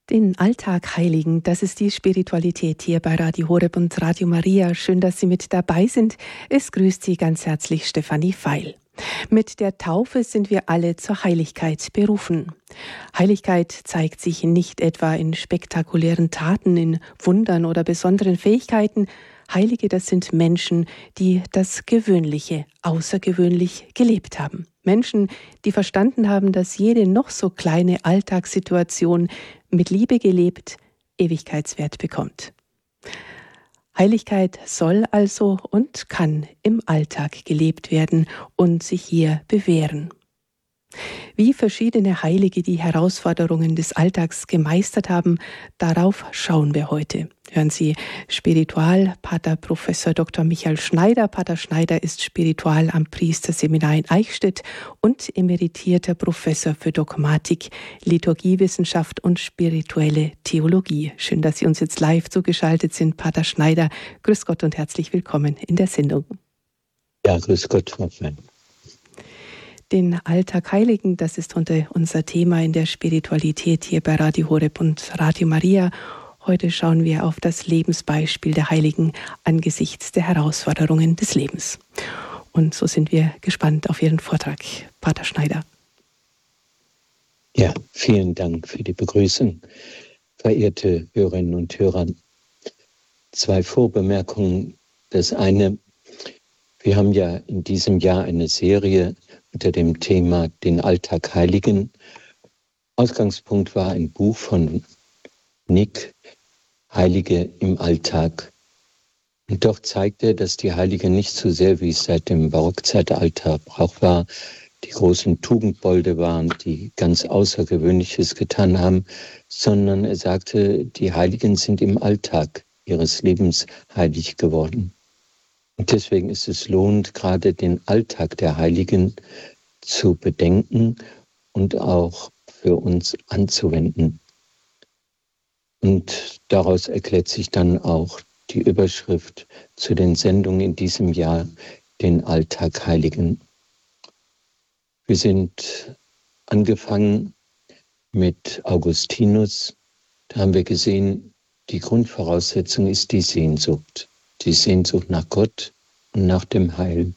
Den Alltag heiligen, das ist die Spiritualität hier bei Radio Horeb und Radio Maria. Schön, dass Sie mit dabei sind. Es grüßt Sie ganz herzlich Stefanie Feil. Mit der Taufe sind wir alle zur Heiligkeit berufen. Heiligkeit zeigt sich nicht etwa in spektakulären Taten, in Wundern oder besonderen Fähigkeiten. Heilige, das sind Menschen, die das Gewöhnliche außergewöhnlich gelebt haben. Menschen, die verstanden haben, dass jede noch so kleine Alltagssituation mit Liebe gelebt Ewigkeitswert bekommt. Heiligkeit soll also und kann im Alltag gelebt werden und sich hier bewähren. Wie verschiedene Heilige die Herausforderungen des Alltags gemeistert haben, darauf schauen wir heute. Hören Sie Spiritualpater Professor Dr. Michael Schneider. Pater Schneider ist Spiritual am Priesterseminar in Eichstätt und emeritierter Professor für Dogmatik, Liturgiewissenschaft und spirituelle Theologie. Schön, dass Sie uns jetzt live zugeschaltet sind, Pater Schneider. Grüß Gott und herzlich willkommen in der Sendung. Ja, grüß Gott, Frau Fein. Den Alltag heiligen, das ist unser Thema in der Spiritualität hier bei Radio Horeb und Radio Maria. Heute schauen wir auf das Lebensbeispiel der Heiligen angesichts der Herausforderungen des Lebens. Und so sind wir gespannt auf Ihren Vortrag, Pater Schneider. Ja, vielen Dank für die Begrüßung, verehrte Hörerinnen und Hörer. 2 Vorbemerkungen. Das eine, wir haben ja in diesem Jahr eine Serie unter dem Thema den Alltag heiligen. Ausgangspunkt war ein Buch von Nick, Heilige im Alltag. Und doch zeigt er, dass die Heiligen nicht so sehr, wie es seit dem Barockzeitalter Brauch war, die großen Tugendbolde waren, die ganz Außergewöhnliches getan haben, sondern er sagte, die Heiligen sind im Alltag ihres Lebens heilig geworden. Und deswegen ist es lohnend, gerade den Alltag der Heiligen zu bedenken und auch für uns anzuwenden. Und daraus erklärt sich dann auch die Überschrift zu den Sendungen in diesem Jahr, den Alltag heiligen. Wir sind angefangen mit Augustinus. Da haben wir gesehen, die Grundvoraussetzung ist die Sehnsucht. Die Sehnsucht nach Gott und nach dem Heil.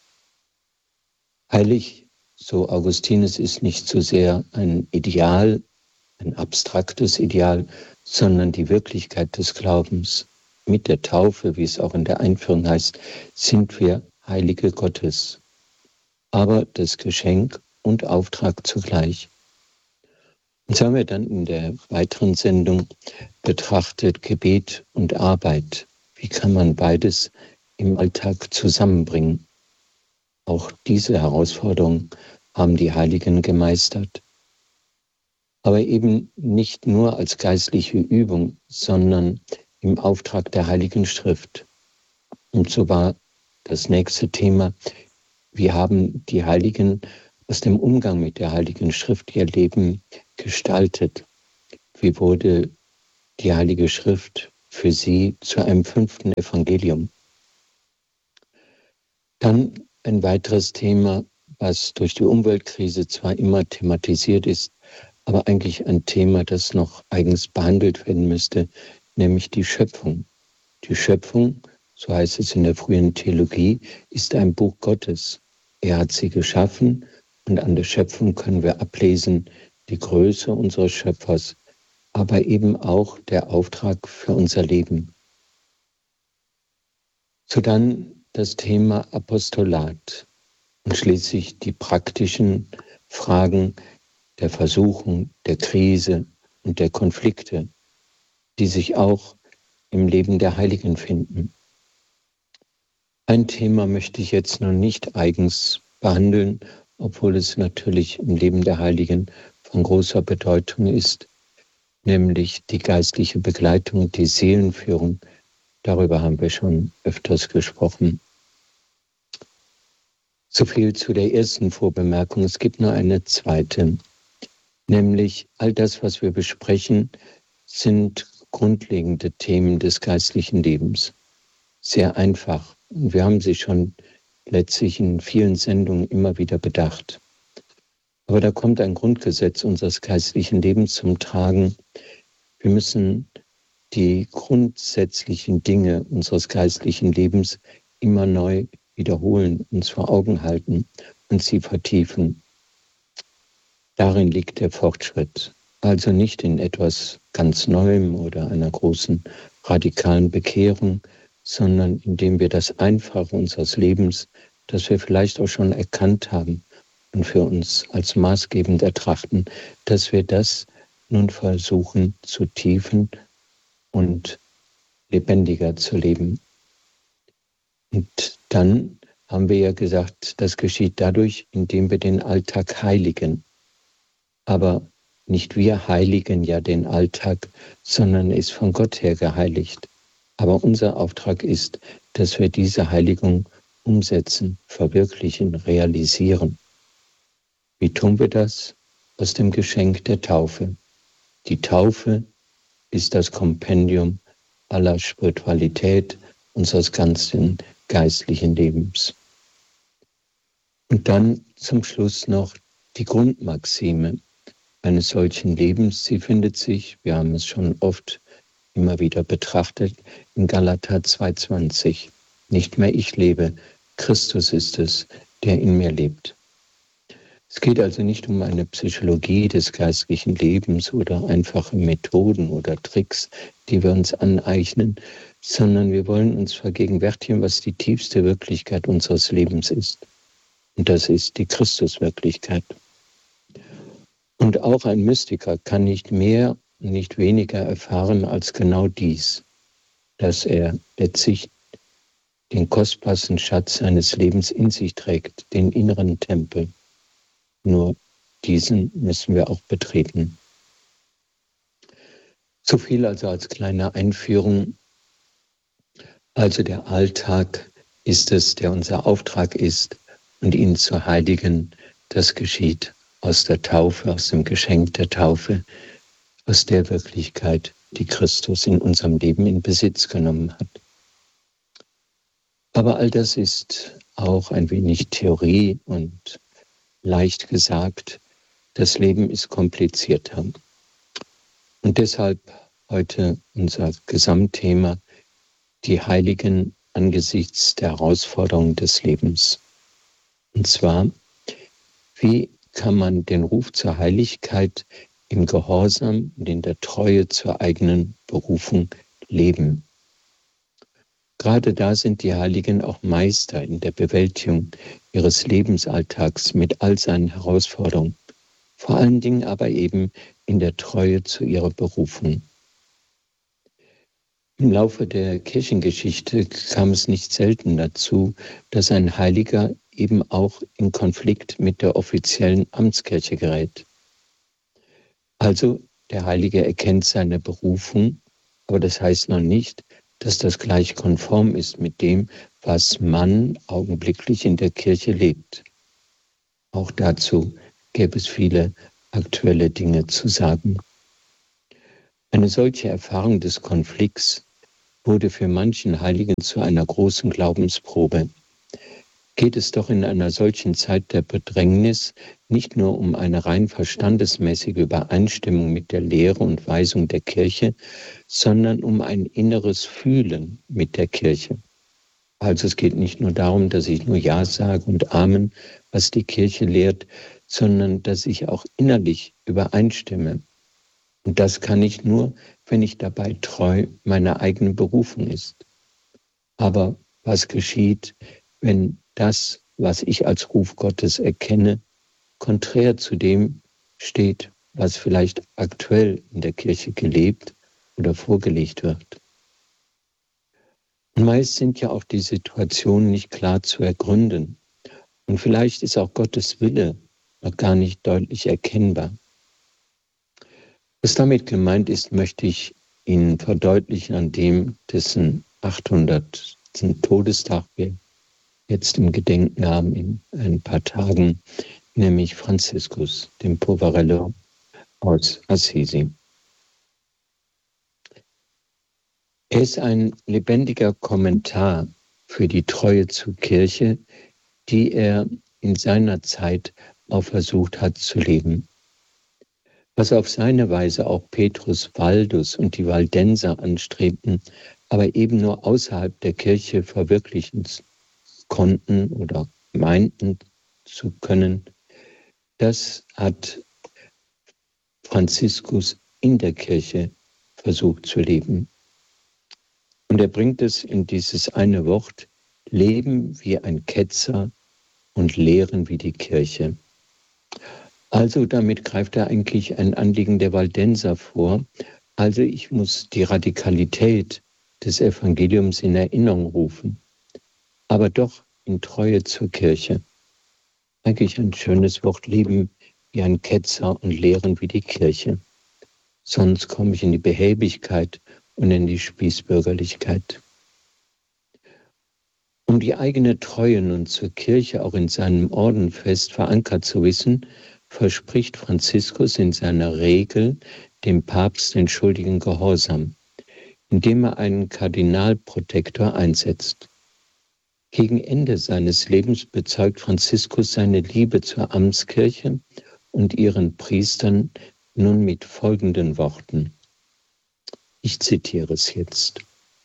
Heilig, so Augustinus, ist nicht so sehr ein Ideal, ein abstraktes Ideal, sondern die Wirklichkeit des Glaubens. Mit der Taufe, wie es auch in der Einführung heißt, sind wir Heilige Gottes. Aber das Geschenk und Auftrag zugleich. Und so haben wir dann in der weiteren Sendung betrachtet Gebet und Arbeit. Wie kann man beides im Alltag zusammenbringen? Auch diese Herausforderung haben die Heiligen gemeistert. Aber eben nicht nur als geistliche Übung, sondern im Auftrag der Heiligen Schrift. Und so war das nächste Thema, wie haben die Heiligen aus dem Umgang mit der Heiligen Schrift ihr Leben gestaltet? Wie wurde die Heilige Schrift für sie zu einem 5. Evangelium? Dann ein weiteres Thema, was durch die Umweltkrise zwar immer thematisiert ist, aber eigentlich ein Thema, das noch eigens behandelt werden müsste, nämlich die Schöpfung. Die Schöpfung, so heißt es in der frühen Theologie, ist ein Buch Gottes. Er hat sie geschaffen und an der Schöpfung können wir ablesen die Größe unseres Schöpfers, aber eben auch der Auftrag für unser Leben. So dann das Thema Apostolat und schließlich die praktischen Fragen der Versuchung, der Krise und der Konflikte, die sich auch im Leben der Heiligen finden. Ein Thema möchte ich jetzt noch nicht eigens behandeln, obwohl es natürlich im Leben der Heiligen von großer Bedeutung ist, nämlich die geistliche Begleitung und die Seelenführung. Darüber haben wir schon öfters gesprochen. So viel zu der ersten Vorbemerkung. Es gibt noch eine zweite, nämlich all das, was wir besprechen, sind grundlegende Themen des geistlichen Lebens. Sehr einfach. Und wir haben sie schon letztlich in vielen Sendungen immer wieder bedacht. Aber da kommt ein Grundgesetz unseres geistlichen Lebens zum Tragen, Wir müssen die grundsätzlichen Dinge unseres geistlichen Lebens immer neu wiederholen, uns vor Augen halten und sie vertiefen. Darin liegt der Fortschritt. Also nicht in etwas ganz Neuem oder einer großen radikalen Bekehrung, sondern indem wir das Einfache unseres Lebens, das wir vielleicht auch schon erkannt haben und für uns als maßgebend ertrachten, dass wir das nun versuchen zu tiefen und lebendiger zu leben. Und dann haben wir ja gesagt, das geschieht dadurch, indem wir den Alltag heiligen. Aber nicht wir heiligen ja den Alltag, sondern er ist von Gott her geheiligt. Aber unser Auftrag ist, dass wir diese Heiligung umsetzen, verwirklichen, realisieren. Wie tun wir das? Aus dem Geschenk der Taufe. Die Taufe ist das Kompendium aller Spiritualität unseres ganzen geistlichen Lebens. Und dann zum Schluss noch die Grundmaxime eines solchen Lebens. Sie findet sich, wir haben es schon oft immer wieder betrachtet, in Galater 2,20. Nicht mehr ich lebe, Christus ist es, der in mir lebt. Es geht also nicht um eine Psychologie des geistlichen Lebens oder einfache Methoden oder Tricks, die wir uns aneignen, sondern wir wollen uns vergegenwärtigen, was die tiefste Wirklichkeit unseres Lebens ist. Und das ist die Christuswirklichkeit. Und auch ein Mystiker kann nicht mehr, nicht weniger erfahren als genau dies, dass er letztlich den kostbarsten Schatz seines Lebens in sich trägt, den inneren Tempel. Nur diesen müssen wir auch betreten. So viel also als kleine Einführung. Also der Alltag ist es, der unser Auftrag ist, und ihn zu heiligen, das geschieht aus der Taufe, aus dem Geschenk der Taufe, aus der Wirklichkeit, die Christus in unserem Leben in Besitz genommen hat. Aber all das ist auch ein wenig Theorie und leicht gesagt, das Leben ist komplizierter. Und deshalb heute unser Gesamtthema, die Heiligen angesichts der Herausforderungen des Lebens. Und zwar, wie kann man den Ruf zur Heiligkeit im Gehorsam und in der Treue zur eigenen Berufung leben? Gerade da sind die Heiligen auch Meister in der Bewältigung ihres Lebensalltags mit all seinen Herausforderungen, vor allen Dingen aber eben in der Treue zu ihrer Berufung. Im Laufe der Kirchengeschichte kam es nicht selten dazu, dass ein Heiliger eben auch in Konflikt mit der offiziellen Amtskirche gerät. Also der Heilige erkennt seine Berufung, aber das heißt noch nicht, dass das gleich konform ist mit dem, was man augenblicklich in der Kirche lebt. Auch dazu gäbe es viele aktuelle Dinge zu sagen. Eine solche Erfahrung des Konflikts wurde für manchen Heiligen zu einer großen Glaubensprobe. Geht es doch in einer solchen Zeit der Bedrängnis nicht nur um eine rein verstandesmäßige Übereinstimmung mit der Lehre und Weisung der Kirche, sondern um ein inneres Fühlen mit der Kirche. Also es geht nicht nur darum, dass ich nur Ja sage und Amen, was die Kirche lehrt, sondern dass ich auch innerlich übereinstimme. Und das kann ich nur, wenn ich dabei treu meiner eigenen Berufung ist. Aber was geschieht, wenn das, was ich als Ruf Gottes erkenne, konträr zu dem steht, was vielleicht aktuell in der Kirche gelebt oder vorgelegt wird? Und meist sind ja auch die Situationen nicht klar zu ergründen. Und vielleicht ist auch Gottes Wille noch gar nicht deutlich erkennbar. Was damit gemeint ist, möchte ich Ihnen verdeutlichen an dem, dessen 800. Todestag wir jetzt im Gedenken haben in ein paar Tagen, nämlich Franziskus, dem Poverello aus Assisi. Er ist ein lebendiger Kommentar für die Treue zur Kirche, die er in seiner Zeit auch versucht hat zu leben. was auf seine Weise auch Petrus Waldus und die Waldenser anstrebten, aber eben nur außerhalb der Kirche verwirklichen konnten oder meinten zu können, das hat Franziskus in der Kirche versucht zu leben. Und er bringt es in dieses eine Wort: Leben wie ein Ketzer und lehren wie die Kirche. Also damit greift er eigentlich ein Anliegen der Waldenser vor. Also ich muss die Radikalität des Evangeliums in Erinnerung rufen, aber doch in Treue zur Kirche. Eigentlich ein schönes Wort: Leben wie ein Ketzer und lehren wie die Kirche. Sonst komme ich in die Behäbigkeit und in die Spießbürgerlichkeit. Um die eigene Treue nun zur Kirche auch in seinem Orden fest verankert zu wissen, verspricht Franziskus in seiner Regel dem Papst den schuldigen Gehorsam, indem er einen Kardinalprotektor einsetzt. Gegen Ende seines Lebens bezeugt Franziskus seine Liebe zur Amtskirche und ihren Priestern nun mit folgenden Worten. Ich zitiere es jetzt.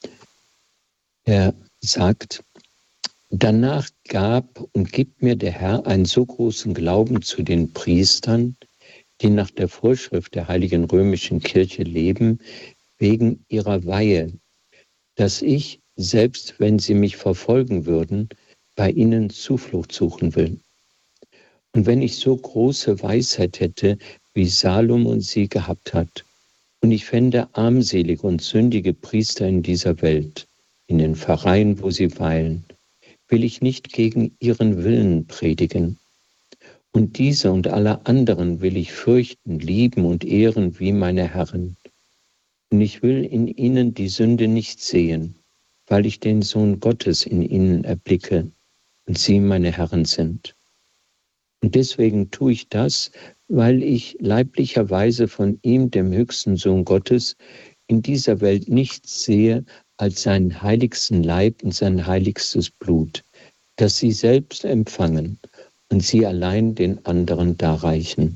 Er sagt: Danach gab und gibt mir der Herr einen so großen Glauben zu den Priestern, die nach der Vorschrift der Heiligen Römischen Kirche leben, wegen ihrer Weihe, dass ich, selbst wenn sie mich verfolgen würden, bei ihnen Zuflucht suchen will. Und wenn ich so große Weisheit hätte, wie Salomon sie gehabt hat, und ich fände armselige und sündige Priester in dieser Welt, in den Pfarreien, wo sie weilen, will ich nicht gegen ihren Willen predigen. Und diese und alle anderen will ich fürchten, lieben und ehren wie meine Herren. Und ich will in ihnen die Sünde nicht sehen, weil ich den Sohn Gottes in ihnen erblicke und sie meine Herren sind. Und deswegen tue ich das, weil ich leiblicherweise von ihm, dem höchsten Sohn Gottes, in dieser Welt nichts sehe als seinen heiligsten Leib und sein heiligstes Blut, das sie selbst empfangen und sie allein den anderen darreichen.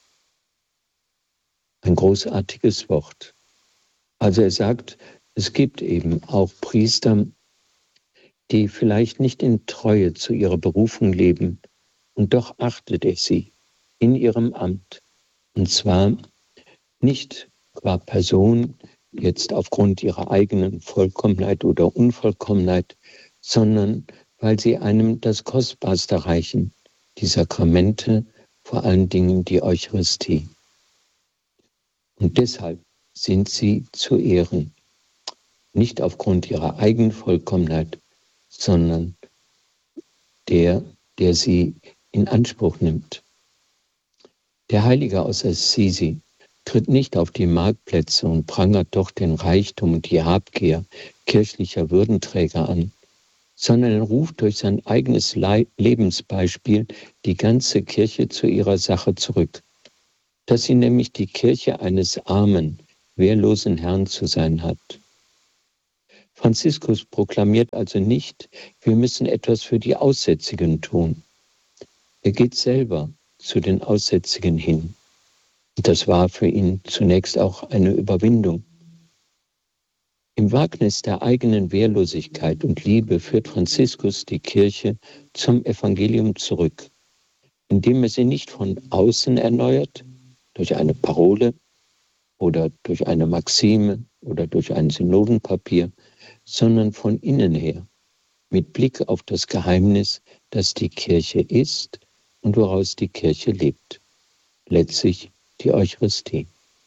Ein großartiges Wort. Also er sagt, es gibt eben auch Priester, die vielleicht nicht in Treue zu ihrer Berufung leben, und doch achtet er sie in ihrem Amt. Und zwar nicht qua Person, jetzt aufgrund ihrer eigenen Vollkommenheit oder Unvollkommenheit, sondern weil sie einem das Kostbarste reichen, die Sakramente, vor allen Dingen die Eucharistie. Und deshalb sind sie zu ehren, nicht aufgrund ihrer eigenen Vollkommenheit, sondern der sie in Anspruch nimmt. Der Heilige aus Assisi tritt nicht auf die Marktplätze und prangert doch den Reichtum und die Habgier kirchlicher Würdenträger an, sondern er ruft durch sein eigenes Lebensbeispiel die ganze Kirche zu ihrer Sache zurück, dass sie nämlich die Kirche eines armen, wehrlosen Herrn zu sein hat. Franziskus proklamiert also nicht, wir müssen etwas für die Aussätzigen tun. Er geht selber zu den Aussätzigen hin. Und das war für ihn zunächst auch eine Überwindung. Im Wagnis der eigenen Wehrlosigkeit und Liebe führt Franziskus die Kirche zum Evangelium zurück, indem er sie nicht von außen erneuert, durch eine Parole oder durch eine Maxime oder durch ein Synodenpapier, sondern von innen her, mit Blick auf das Geheimnis, das die Kirche ist und woraus die Kirche lebt, letztlich die Eucharistie.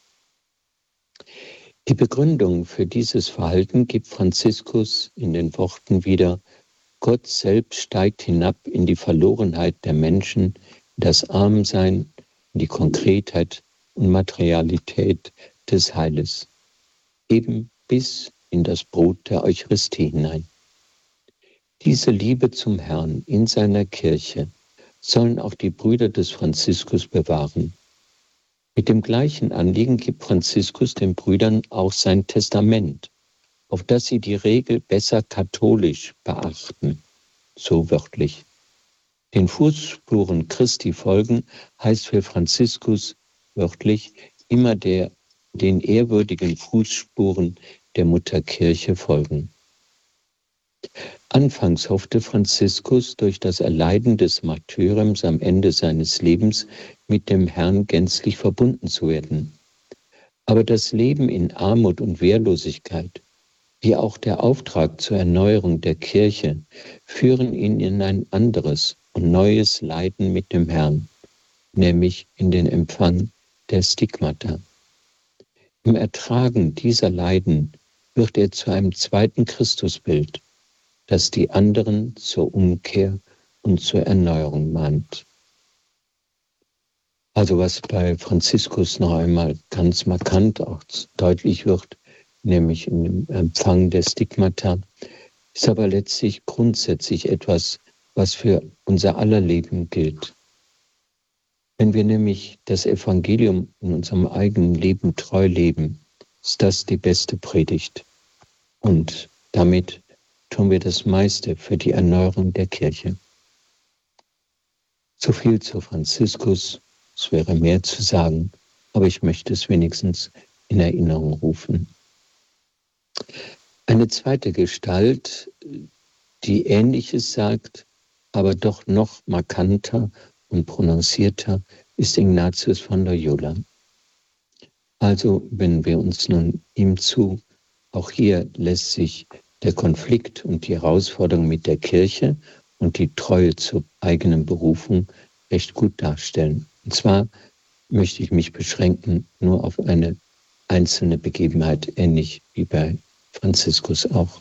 Die Begründung für dieses Verhalten gibt Franziskus in den Worten wieder: Gott selbst steigt hinab in die Verlorenheit der Menschen, in das Armsein, in die Konkretheit und Materialität des Heiles, eben bis in das Brot der Eucharistie hinein. Diese Liebe zum Herrn in seiner Kirche sollen auch die Brüder des Franziskus bewahren. Mit dem gleichen Anliegen gibt Franziskus den Brüdern auch sein Testament, auf das sie die Regel besser katholisch beachten, so wörtlich. Den Fußspuren Christi folgen heißt für Franziskus wörtlich immer den ehrwürdigen Fußspuren der Mutterkirche folgen. Anfangs hoffte Franziskus, durch das Erleiden des Martyriums am Ende seines Lebens mit dem Herrn gänzlich verbunden zu werden. Aber das Leben in Armut und Wehrlosigkeit, wie auch der Auftrag zur Erneuerung der Kirche, führen ihn in ein anderes und neues Leiden mit dem Herrn, nämlich in den Empfang der Stigmata. Im Ertragen dieser Leiden wird er zu einem zweiten Christusbild, das die anderen zur Umkehr und zur Erneuerung mahnt. Also was bei Franziskus noch einmal ganz markant auch deutlich wird, nämlich im Empfang der Stigmata, ist aber letztlich grundsätzlich etwas, was für unser aller Leben gilt. Wenn wir nämlich das Evangelium in unserem eigenen Leben treu leben, ist das die beste Predigt. Und damit tun wir das meiste für die Erneuerung der Kirche. So viel zu Franziskus. Es wäre mehr zu sagen, aber ich möchte es wenigstens in Erinnerung rufen. Eine zweite Gestalt, die Ähnliches sagt, aber doch noch markanter und prononcierter, ist Ignatius von Loyola. Also wenden wir uns nun ihm zu. Auch hier lässt sich der Konflikt und die Herausforderung mit der Kirche und die Treue zur eigenen Berufung recht gut darstellen. Und zwar möchte ich mich beschränken nur auf eine einzelne Begebenheit, ähnlich wie bei Franziskus auch.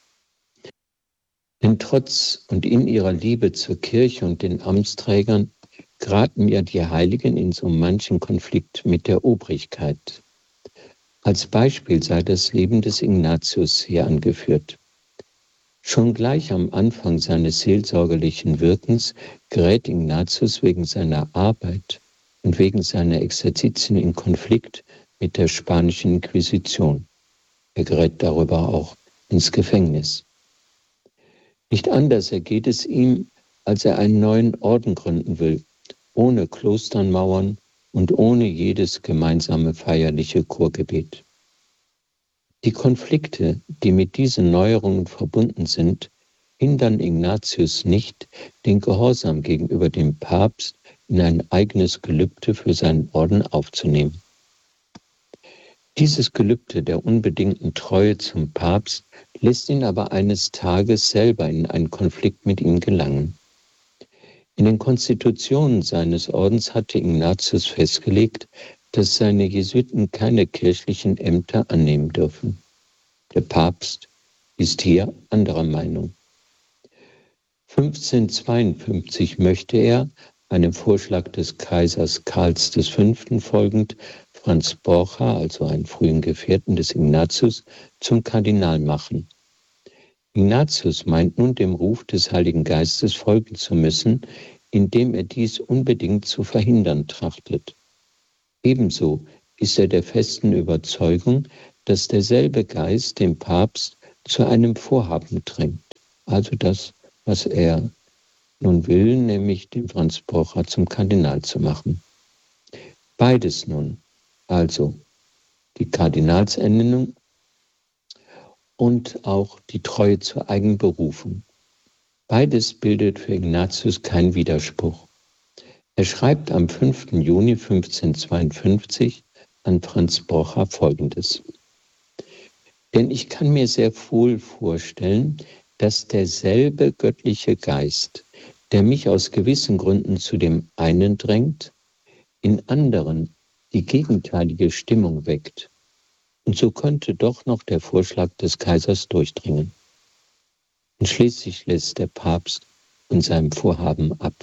Denn trotz und in ihrer Liebe zur Kirche und den Amtsträgern geraten ja die Heiligen in so manchen Konflikt mit der Obrigkeit. Als Beispiel sei das Leben des Ignatius hier angeführt. Schon gleich am Anfang seines seelsorgerlichen Wirkens gerät Ignatius wegen seiner Arbeit und wegen seiner Exerzitien in Konflikt mit der spanischen Inquisition. Er gerät darüber auch ins Gefängnis. Nicht anders ergeht es ihm, als er einen neuen Orden gründen will, ohne Klostermauern und ohne jedes gemeinsame feierliche Chorgebet. Die Konflikte, die mit diesen Neuerungen verbunden sind, hindern Ignatius nicht, den Gehorsam gegenüber dem Papst in ein eigenes Gelübde für seinen Orden aufzunehmen. Dieses Gelübde der unbedingten Treue zum Papst lässt ihn aber eines Tages selber in einen Konflikt mit ihm gelangen. In den Konstitutionen seines Ordens hatte Ignatius festgelegt, dass seine Jesuiten keine kirchlichen Ämter annehmen dürfen. Der Papst ist hier anderer Meinung. 1552 möchte er, einem Vorschlag des Kaisers Karls V. folgend, Franz Borja, also einen frühen Gefährten des Ignatius, zum Kardinal machen. Ignatius meint nun, dem Ruf des Heiligen Geistes folgen zu müssen, indem er dies unbedingt zu verhindern trachtet. Ebenso ist er der festen Überzeugung, dass derselbe Geist den Papst zu einem Vorhaben drängt, also das, was er nun will, nämlich den Franz Borja zum Kardinal zu machen. Beides nun, also die Kardinalsernennung und auch die Treue zur eigenen Berufung. Beides bildet für Ignatius keinen Widerspruch. Er schreibt am 5. Juni 1552 an Franz Borja Folgendes: Denn ich kann mir sehr wohl vorstellen, dass derselbe göttliche Geist, der mich aus gewissen Gründen zu dem einen drängt, in anderen die gegenteilige Stimmung weckt. Und so könnte doch noch der Vorschlag des Kaisers durchdringen. Und schließlich lässt der Papst von seinem Vorhaben ab.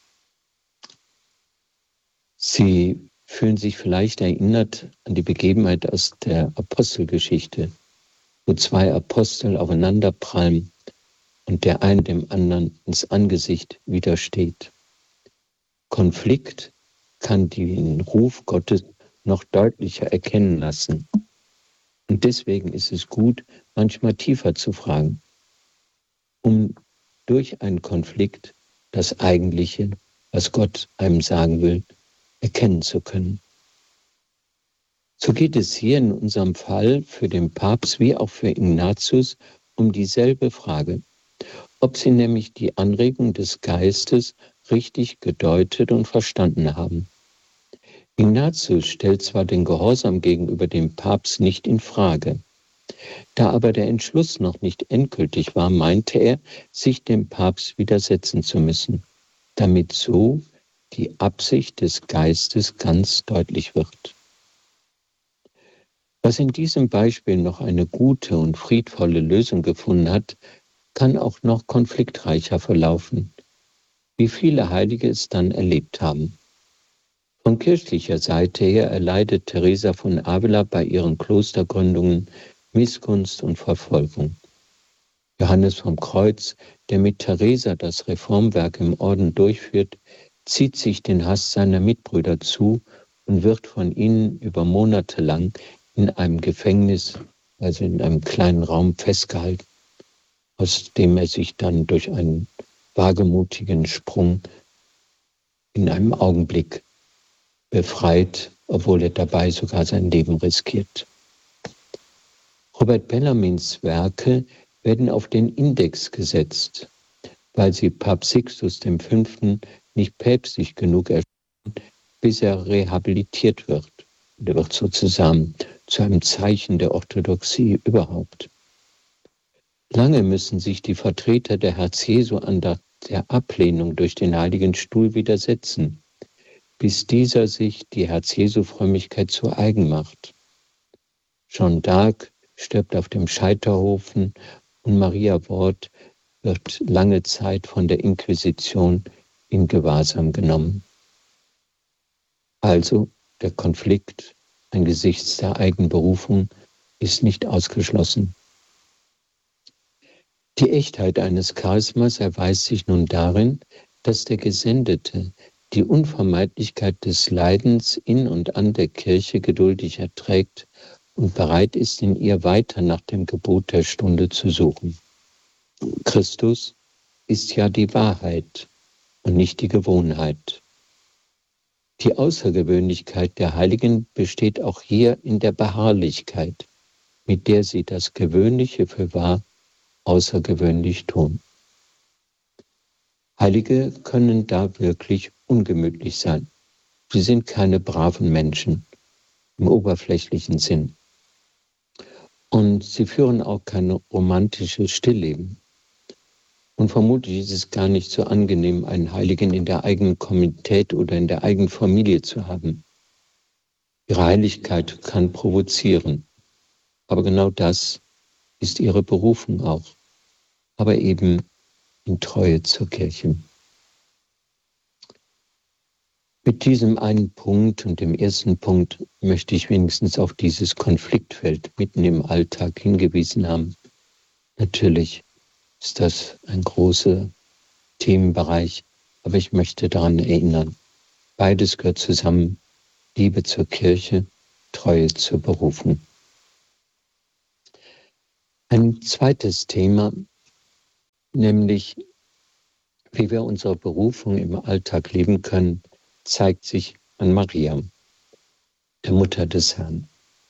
Sie fühlen sich vielleicht erinnert an die Begebenheit aus der Apostelgeschichte, wo zwei Apostel aufeinanderprallen und der eine dem anderen ins Angesicht widersteht. Konflikt kann den Ruf Gottes noch deutlicher erkennen lassen. Und deswegen ist es gut, manchmal tiefer zu fragen, um durch einen Konflikt das Eigentliche, was Gott einem sagen will, erkennen zu können. So geht es hier in unserem Fall für den Papst wie auch für Ignatius um dieselbe Frage, ob sie nämlich die Anregung des Geistes richtig gedeutet und verstanden haben. Ignatius stellt zwar den Gehorsam gegenüber dem Papst nicht in Frage. Da aber der Entschluss noch nicht endgültig war, meinte er, sich dem Papst widersetzen zu müssen, damit so die Absicht des Geistes ganz deutlich wird. Was in diesem Beispiel noch eine gute und friedvolle Lösung gefunden hat, kann auch noch konfliktreicher verlaufen, wie viele Heilige es dann erlebt haben. Von kirchlicher Seite her erleidet Teresa von Avila bei ihren Klostergründungen Missgunst und Verfolgung. Johannes vom Kreuz, der mit Teresa das Reformwerk im Orden durchführt, zieht sich den Hass seiner Mitbrüder zu und wird von ihnen über Monate lang in einem Gefängnis, also in einem kleinen Raum festgehalten, aus dem er sich dann durch einen wagemutigen Sprung in einem Augenblick befreit, obwohl er dabei sogar sein Leben riskiert. Robert Bellarmins Werke werden auf den Index gesetzt, weil sie Papst Sixtus V. nicht päpstlich genug erscheinen, bis er rehabilitiert wird. Der wird sozusagen zu einem Zeichen der Orthodoxie überhaupt. Lange müssen sich die Vertreter der Herz Jesu an der Ablehnung durch den Heiligen Stuhl widersetzen, bis dieser sich die Herz Jesu Frömmigkeit zu eigen macht. Jeanne d'Arc stirbt auf dem Scheiterhaufen und Maria Wort wird lange Zeit von der Inquisition in Gewahrsam genommen. Also der Konflikt angesichts der Eigenberufung ist nicht ausgeschlossen. Die Echtheit eines Charismas erweist sich nun darin, dass der Gesendete die Unvermeidlichkeit des Leidens in und an der Kirche geduldig erträgt und bereit ist, in ihr weiter nach dem Gebot der Stunde zu suchen. Christus ist ja die Wahrheit und nicht die Gewohnheit. Die Außergewöhnlichkeit der Heiligen besteht auch hier in der Beharrlichkeit, mit der sie das Gewöhnliche für wahr außergewöhnlich tun. Heilige können da wirklich ungemütlich sein. Sie sind keine braven Menschen im oberflächlichen Sinn. Und sie führen auch kein romantisches Stillleben. Und vermutlich ist es gar nicht so angenehm, einen Heiligen in der eigenen Kommunität oder in der eigenen Familie zu haben. Ihre Heiligkeit kann provozieren. Aber genau das ist ihre Berufung auch. Aber eben in Treue zur Kirche. Mit diesem einen Punkt und dem ersten Punkt möchte ich wenigstens auf dieses Konfliktfeld mitten im Alltag hingewiesen haben. Natürlich ist das ein großer Themenbereich, aber ich möchte daran erinnern, beides gehört zusammen, Liebe zur Kirche, Treue zur Berufung. Ein zweites Thema, nämlich wie wir unsere Berufung im Alltag leben können, zeigt sich an Maria, der Mutter des Herrn.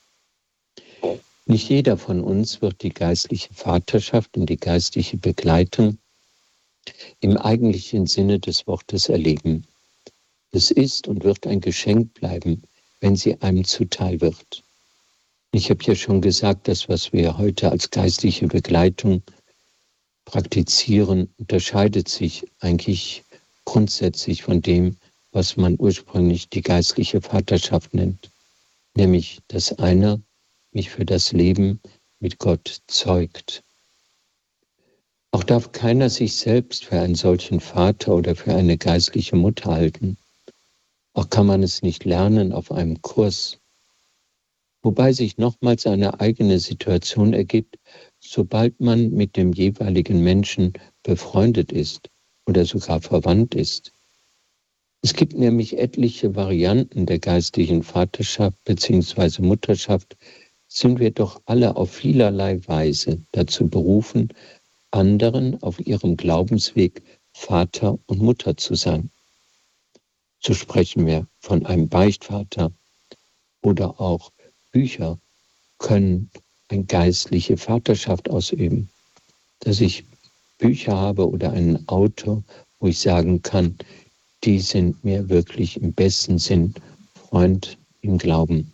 Nicht jeder von uns wird die geistliche Vaterschaft und die geistliche Begleitung im eigentlichen Sinne des Wortes erleben. Es ist und wird ein Geschenk bleiben, wenn sie einem zuteil wird. Ich habe ja schon gesagt, das, was wir heute als geistliche Begleitung praktizieren, unterscheidet sich eigentlich grundsätzlich von dem, was man ursprünglich die geistliche Vaterschaft nennt, nämlich dass einer mich für das Leben mit Gott zeugt. Auch darf keiner sich selbst für einen solchen Vater oder für eine geistliche Mutter halten. Auch kann man es nicht lernen auf einem Kurs. Wobei sich nochmals eine eigene Situation ergibt, sobald man mit dem jeweiligen Menschen befreundet ist oder sogar verwandt ist. Es gibt nämlich etliche Varianten der geistlichen Vaterschaft bzw. Mutterschaft, sind wir doch alle auf vielerlei Weise dazu berufen, anderen auf ihrem Glaubensweg Vater und Mutter zu sein. So sprechen wir von einem Beichtvater oder auch Bücher können eine geistliche Vaterschaft ausüben. Dass ich Bücher habe oder einen Autor, wo ich sagen kann, die sind mir wirklich im besten Sinn Freund im Glauben.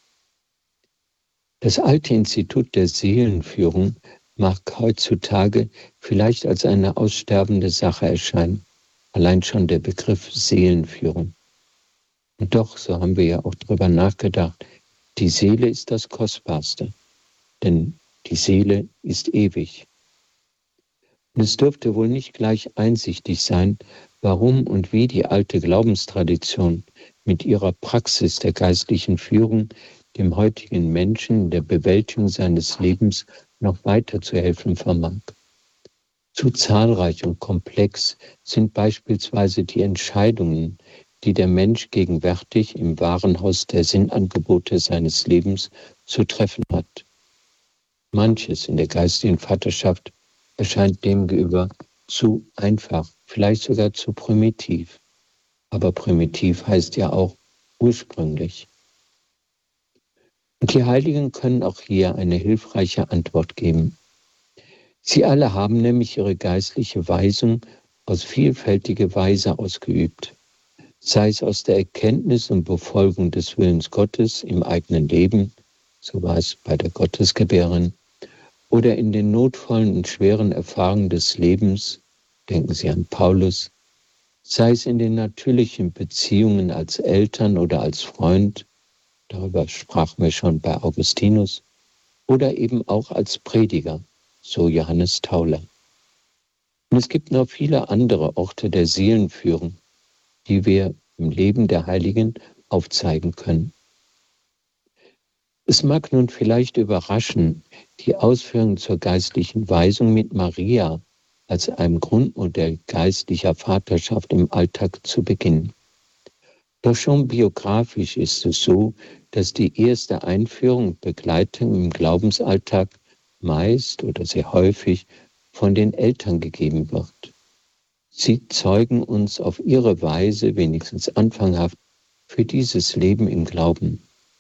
Das alte Institut der Seelenführung mag heutzutage vielleicht als eine aussterbende Sache erscheinen. Allein schon der Begriff Seelenführung. Und doch, so haben wir ja auch darüber nachgedacht, die Seele ist das Kostbarste, denn die Seele ist ewig. Und es dürfte wohl nicht gleich einsichtig sein, warum und wie die alte Glaubenstradition mit ihrer Praxis der geistlichen Führung dem heutigen Menschen in der Bewältigung seines Lebens noch weiter zu helfen vermag. Zu zahlreich und komplex sind beispielsweise die Entscheidungen, die der Mensch gegenwärtig im Warenhaus der Sinnangebote seines Lebens zu treffen hat. Manches in der geistigen Vaterschaft erscheint demgegenüber zu einfach, vielleicht sogar zu primitiv. Aber primitiv heißt ja auch ursprünglich. Und die Heiligen können auch hier eine hilfreiche Antwort geben. Sie alle haben nämlich ihre geistliche Weisung aus vielfältiger Weise ausgeübt, sei es aus der Erkenntnis und Befolgung des Willens Gottes im eigenen Leben, so war es bei der Gottesgebärin, oder in den notvollen und schweren Erfahrungen des Lebens, denken Sie an Paulus, sei es in den natürlichen Beziehungen als Eltern oder als Freund, darüber sprachen wir schon bei Augustinus, oder eben auch als Prediger, so Johannes Tauler. Und es gibt noch viele andere Orte der Seelenführung, die wir im Leben der Heiligen aufzeigen können. Es mag nun vielleicht überraschen, die Ausführungen zur geistlichen Weisung mit Maria als einem Grundmodell geistlicher Vaterschaft im Alltag zu beginnen. Doch schon biografisch ist es so, dass die erste Einführung und Begleitung im Glaubensalltag meist oder sehr häufig von den Eltern gegeben wird. Sie zeugen uns auf ihre Weise, wenigstens anfanghaft, für dieses Leben im Glauben.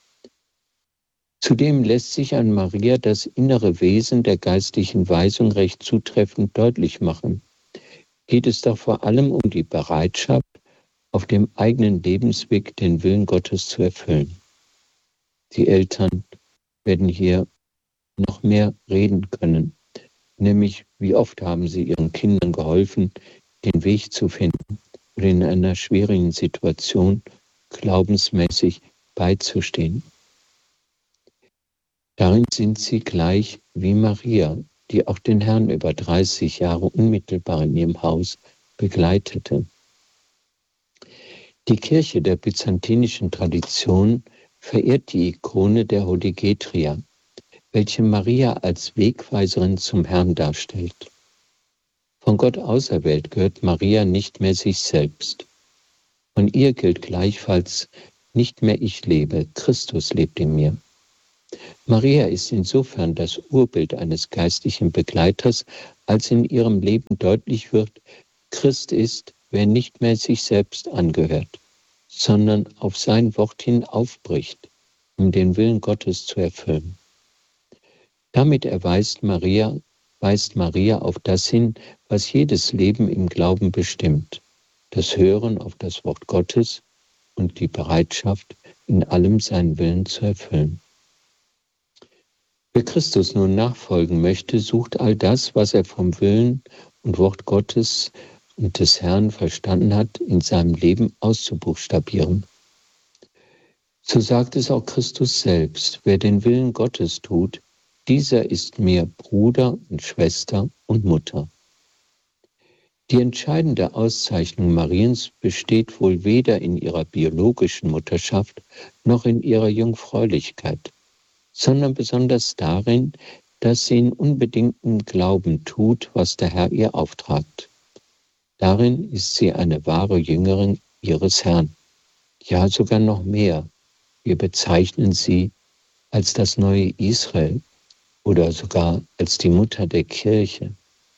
Zudem lässt sich an Maria das innere Wesen der geistlichen Weisung recht zutreffend deutlich machen. Geht es doch vor allem um die Bereitschaft, auf dem eigenen Lebensweg den Willen Gottes zu erfüllen. Die Eltern werden hier noch mehr reden können, nämlich wie oft haben sie ihren Kindern geholfen, den Weg zu finden oder in einer schwierigen Situation glaubensmäßig beizustehen. Darin sind sie gleich wie Maria, die auch den Herrn über 30 Jahre unmittelbar in ihrem Haus begleitete. Die Kirche der byzantinischen Tradition verehrt die Ikone der Hodegetria, welche Maria als Wegweiserin zum Herrn darstellt. Von Gott auserwählt gehört Maria nicht mehr sich selbst. Von ihr gilt gleichfalls: nicht mehr ich lebe, Christus lebt in mir. Maria ist insofern das Urbild eines geistlichen Begleiters, als in ihrem Leben deutlich wird, Christ ist, wer nicht mehr sich selbst angehört, sondern auf sein Wort hin aufbricht, um den Willen Gottes zu erfüllen. Damit weist Maria auf das hin, was jedes Leben im Glauben bestimmt: das Hören auf das Wort Gottes und die Bereitschaft, in allem seinen Willen zu erfüllen. Wer Christus nun nachfolgen möchte, sucht all das, was er vom Willen und Wort Gottes und des Herrn verstanden hat, in seinem Leben auszubuchstabieren. So sagt es auch Christus selbst: wer den Willen Gottes tut, dieser ist mir Bruder und Schwester und Mutter. Die entscheidende Auszeichnung Mariens besteht wohl weder in ihrer biologischen Mutterschaft noch in ihrer Jungfräulichkeit, sondern besonders darin, dass sie in unbedingtem Glauben tut, was der Herr ihr auftragt. Darin ist sie eine wahre Jüngerin ihres Herrn. Ja, sogar noch mehr. Wir bezeichnen sie als das neue Israel oder sogar als die Mutter der Kirche.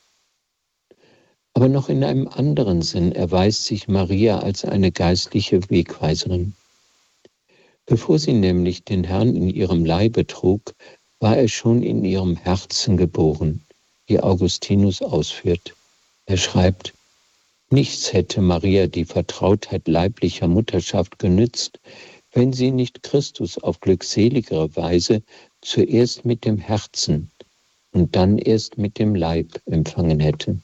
Aber noch in einem anderen Sinn erweist sich Maria als eine geistliche Wegweiserin. Bevor sie nämlich den Herrn in ihrem Leibe trug, war er schon in ihrem Herzen geboren, wie Augustinus ausführt. Er schreibt: Nichts hätte Maria die Vertrautheit leiblicher Mutterschaft genützt, wenn sie nicht Christus auf glückseligere Weise zuerst mit dem Herzen und dann erst mit dem Leib empfangen hätte.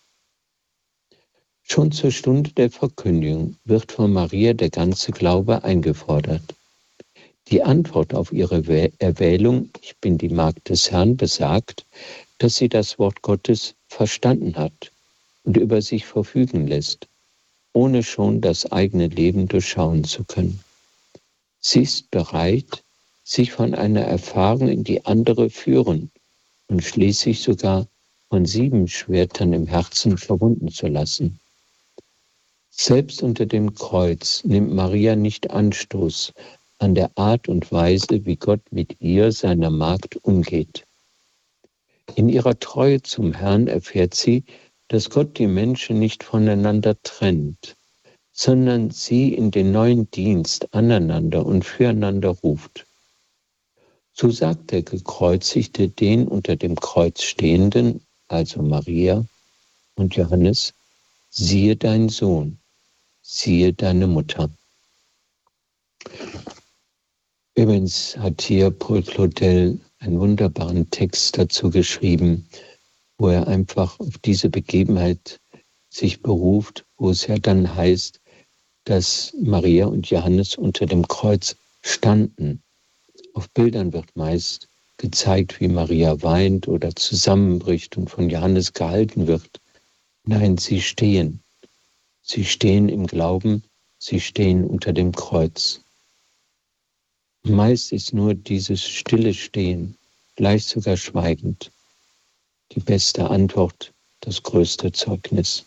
Schon zur Stunde der Verkündigung wird von Maria der ganze Glaube eingefordert. Die Antwort auf ihre Erwählung, ich bin die Magd des Herrn, besagt, dass sie das Wort Gottes verstanden hat und über sich verfügen lässt, ohne schon das eigene Leben durchschauen zu können. Sie ist bereit, sich von einer Erfahrung in die andere führen und schließlich sogar von 7 Schwertern im Herzen verwunden zu lassen. Selbst unter dem Kreuz nimmt Maria nicht Anstoß an der Art und Weise, wie Gott mit ihr, seiner Magd, umgeht. In ihrer Treue zum Herrn erfährt sie, dass Gott die Menschen nicht voneinander trennt, sondern sie in den neuen Dienst aneinander und füreinander ruft. So sagt der Gekreuzigte den unter dem Kreuz Stehenden, also Maria und Johannes: Siehe dein Sohn, siehe deine Mutter. Übrigens hat hier Paul Claudel einen wunderbaren Text dazu geschrieben, wo er einfach auf diese Begebenheit sich beruft, wo es ja dann heißt, dass Maria und Johannes unter dem Kreuz standen. Auf Bildern wird meist gezeigt, wie Maria weint oder zusammenbricht und von Johannes gehalten wird. Nein, sie stehen. Sie stehen im Glauben, sie stehen unter dem Kreuz. Meist ist nur dieses stille Stehen, vielleicht sogar schweigend, die beste Antwort, das größte Zeugnis.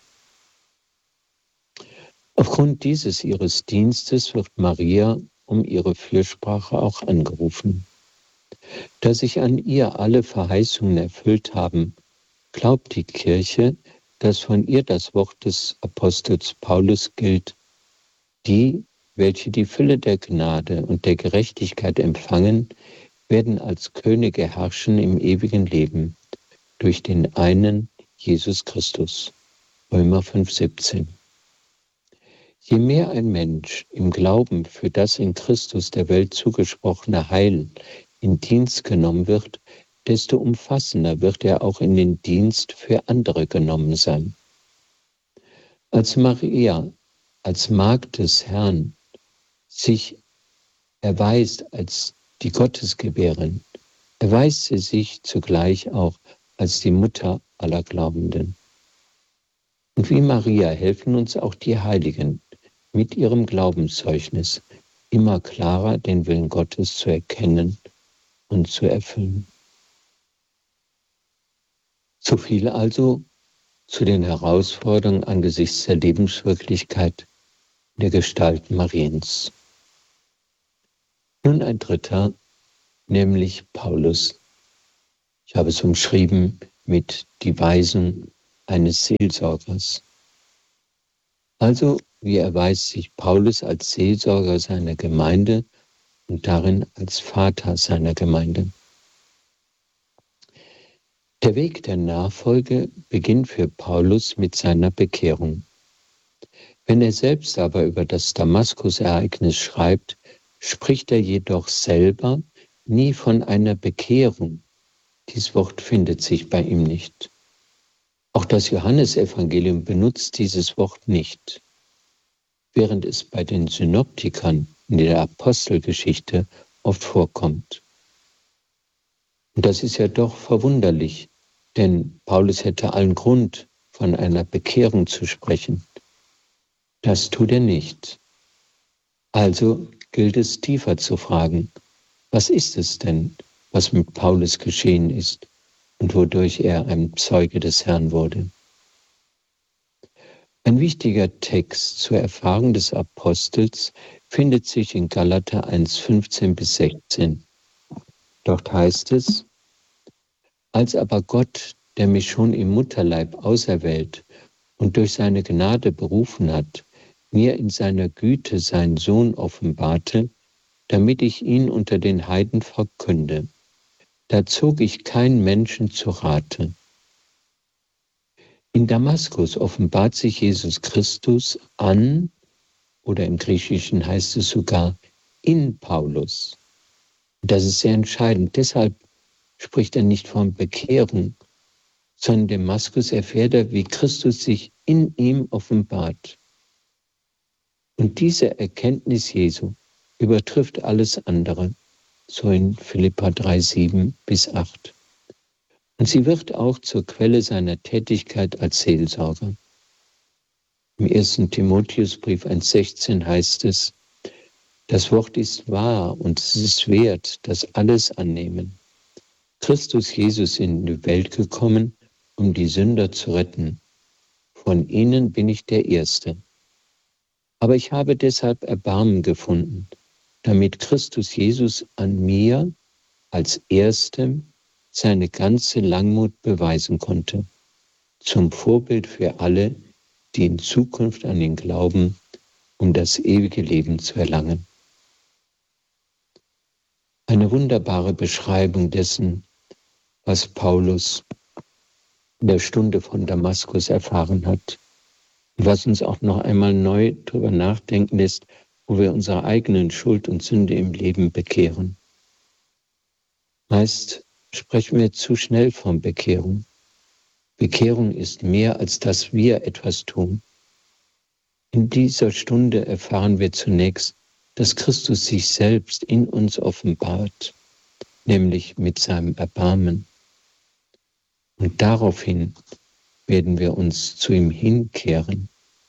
Aufgrund dieses ihres Dienstes wird Maria um ihre Fürsprache auch angerufen. Da sich an ihr alle Verheißungen erfüllt haben, glaubt die Kirche, dass von ihr das Wort des Apostels Paulus gilt: Die, welche die Fülle der Gnade und der Gerechtigkeit empfangen, werden als Könige herrschen im ewigen Leben, durch den einen Jesus Christus. Römer 5,17. Je mehr ein Mensch im Glauben für das in Christus der Welt zugesprochene Heil in Dienst genommen wird, desto umfassender wird er auch in den Dienst für andere genommen sein. Als Maria, als Magd des Herrn, sich erweist als die Gottesgebärin, erweist sie sich zugleich auch als die Mutter aller Glaubenden. Und wie Maria helfen uns auch die Heiligen mit ihrem Glaubenszeugnis immer klarer den Willen Gottes zu erkennen und zu erfüllen. So viel also zu den Herausforderungen angesichts der Lebenswirklichkeit der Gestalt Mariens. Nun ein dritter, nämlich Paulus. Ich habe es umschrieben mit die Weisung eines Seelsorgers. Also, wie erweist sich Paulus als Seelsorger seiner Gemeinde und darin als Vater seiner Gemeinde? Der Weg der Nachfolge beginnt für Paulus mit seiner Bekehrung. Wenn er selbst aber über das Damaskus-Ereignis schreibt, spricht er jedoch selber nie von einer Bekehrung. Dieses Wort findet sich bei ihm nicht. Auch das Johannesevangelium benutzt dieses Wort nicht, während es bei den Synoptikern in der Apostelgeschichte oft vorkommt. Und das ist ja doch verwunderlich, denn Paulus hätte allen Grund, von einer Bekehrung zu sprechen. Das tut er nicht. Also gilt es tiefer zu fragen, was ist es denn, was mit Paulus geschehen ist und wodurch er ein Zeuge des Herrn wurde? Ein wichtiger Text zur Erfahrung des Apostels findet sich in Galater 1,15-16. Dort heißt es: Als aber Gott, der mich schon im Mutterleib auserwählt und durch seine Gnade berufen hat, mir in seiner Güte seinen Sohn offenbarte, damit ich ihn unter den Heiden verkünde. Da zog ich keinen Menschen zu Rate. In Damaskus offenbart sich Jesus Christus an, oder im Griechischen heißt es sogar in Paulus. Das ist sehr entscheidend. Deshalb spricht er nicht von Bekehrung, sondern in Damaskus erfährt er, wie Christus sich in ihm offenbart. Und diese Erkenntnis Jesu übertrifft alles andere, so in Philipper 3, 7-8. Und sie wird auch zur Quelle seiner Tätigkeit als Seelsorger. Im 1. Timotheusbrief 1,16 heißt es, das Wort ist wahr und es ist wert, dass alles annehmen. Christus Jesus in die Welt gekommen, um die Sünder zu retten. Von ihnen bin ich der Erste. Aber ich habe deshalb Erbarmen gefunden, damit Christus Jesus an mir als Erstem seine ganze Langmut beweisen konnte, zum Vorbild für alle, die in Zukunft an ihn glauben, um das ewige Leben zu erlangen. Eine wunderbare Beschreibung dessen, was Paulus in der Stunde von Damaskus erfahren hat, was uns auch noch einmal neu darüber nachdenken lässt, wo wir unsere eigenen Schuld und Sünde im Leben bekehren. Meist sprechen wir zu schnell von Bekehrung. Bekehrung ist mehr, als dass wir etwas tun. In dieser Stunde erfahren wir zunächst, dass Christus sich selbst in uns offenbart, nämlich mit seinem Erbarmen. Und daraufhin werden wir uns zu ihm hinkehren.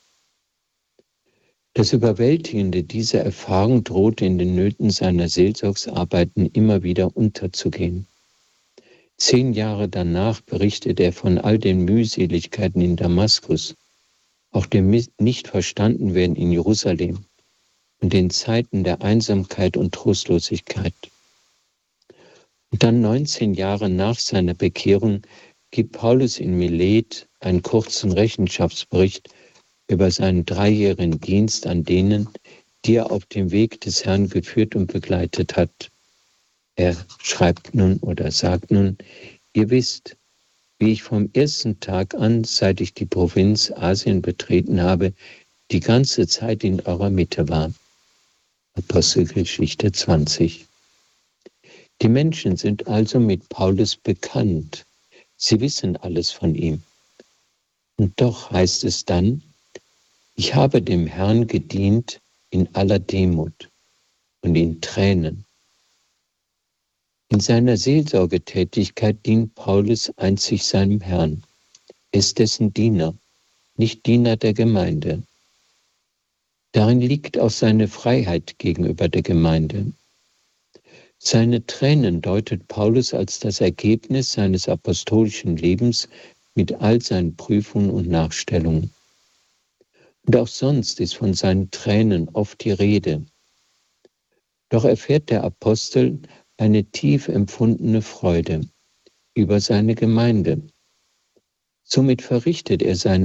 Das Überwältigende dieser Erfahrung drohte in den Nöten seiner Seelsorgsarbeiten immer wieder unterzugehen. 10 Jahre danach berichtet er von all den Mühseligkeiten in Damaskus, auch dem Nichtverstandenwerden in Jerusalem und den Zeiten der Einsamkeit und Trostlosigkeit. Und dann 19 Jahre nach seiner Bekehrung gibt Paulus in Milet einen kurzen Rechenschaftsbericht über seinen 3-jährigen Dienst an denen, die er auf dem Weg des Herrn geführt und begleitet hat. Er schreibt nun oder sagt nun, ihr wisst, wie ich vom ersten Tag an, seit ich die Provinz Asien betreten habe, die ganze Zeit in eurer Mitte war. Apostelgeschichte 20. Die Menschen sind also mit Paulus bekannt. Sie wissen alles von ihm. Und doch heißt es dann, ich habe dem Herrn gedient in aller Demut und in Tränen. In seiner Seelsorgetätigkeit dient Paulus einzig seinem Herrn. Er ist dessen Diener, nicht Diener der Gemeinde. Darin liegt auch seine Freiheit gegenüber der Gemeinde. Seine Tränen deutet Paulus als das Ergebnis seines apostolischen Lebens mit all seinen Prüfungen und Nachstellungen. Und auch sonst ist von seinen Tränen oft die Rede. Doch erfährt der Apostel eine tief empfundene Freude über seine Gemeinde. Somit verrichtet er seinen